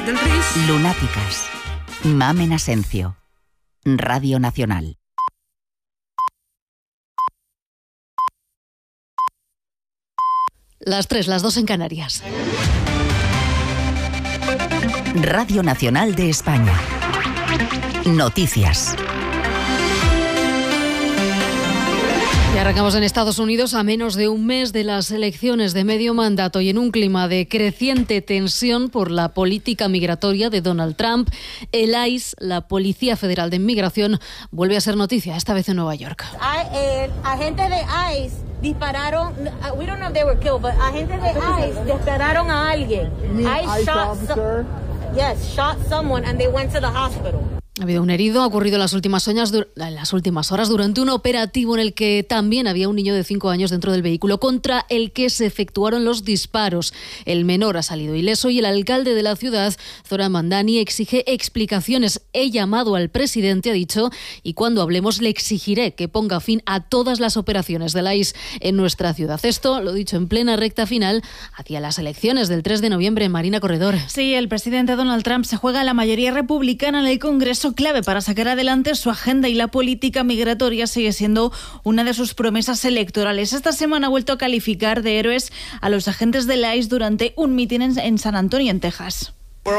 del risc. Lunáticas. Mamen Asencio. Radio Nacional. Las 3, las 2 en Canarias. Radio Nacional de España. Noticias. Y arrancamos en Estados Unidos a menos de un mes de las elecciones de medio mandato y en un clima de creciente tensión por la política migratoria de Donald Trump. El ICE, la Policía Federal de Inmigración, vuelve a ser noticia, esta vez en Nueva York. Agentes de ICE dispararon, we don't know if they were killed, but agentes de ICE dispararon a alguien. ICE shot someone and they went to the hospital. Ha habido un herido, ha ocurrido en las últimas horas durante un operativo en el que también había un niño de 5 años dentro del vehículo contra el que se efectuaron los disparos. El menor ha salido ileso y el alcalde de la ciudad, Zoran Mandani, exige explicaciones. He llamado al presidente, ha dicho, y cuando hablemos le exigiré que ponga fin a todas las operaciones del ICE en nuestra ciudad. Esto lo dicho en plena recta final hacia las elecciones del 3 de noviembre. Marina Corredor. Sí, el presidente Donald Trump se juega la mayoría republicana en el Congreso, clave para sacar adelante su agenda, y la política migratoria sigue siendo una de sus promesas electorales. Esta semana ha vuelto a calificar de héroes a los agentes del ICE durante un mitin en San Antonio, en Texas.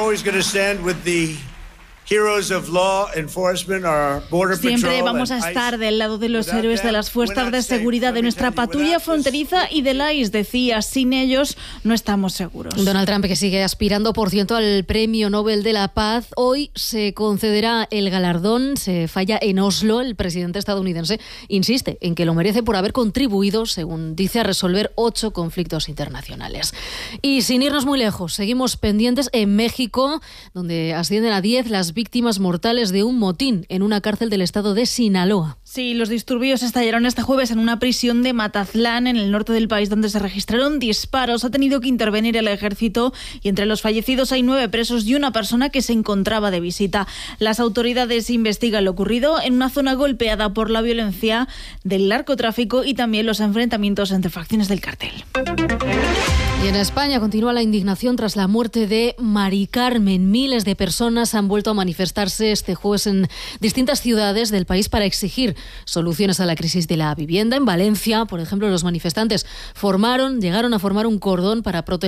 Siempre vamos a estar del lado de los héroes de las fuerzas de seguridad, de nuestra patrulla fronteriza y del ICE, decía. Sin ellos no estamos seguros. Donald Trump, que sigue aspirando, por cierto, al Premio Nobel de la Paz. Hoy se concederá el galardón. Se falla en Oslo. El presidente estadounidense insiste en que lo merece por haber contribuido, según dice, a resolver 8 conflictos internacionales. Y sin irnos muy lejos, seguimos pendientes en México, donde ascienden a 10 las víctimas mortales de un motín en una cárcel del estado de Sinaloa. Sí, los disturbios estallaron este jueves en una prisión de Matatlán, en el norte del país, donde se registraron disparos. Ha tenido que intervenir el ejército y entre los fallecidos hay 9 presos y una persona que se encontraba de visita. Las autoridades investigan lo ocurrido en una zona golpeada por la violencia del narcotráfico y también los enfrentamientos entre facciones del cártel. Y en España continúa la indignación tras la muerte de Mari Carmen. Miles de personas han vuelto a manifestarse este jueves en distintas ciudades del país para exigir soluciones a la crisis de la vivienda. En Valencia, por ejemplo, los manifestantes llegaron a formar un cordón para proteger